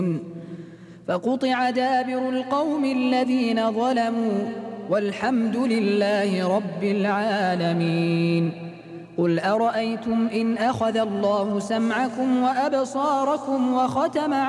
فقطع دابر القوم الذين ظلموا والحمد لله رب العالمين. قل أرأيتم إن أخذ الله سمعكم وأبصاركم وختم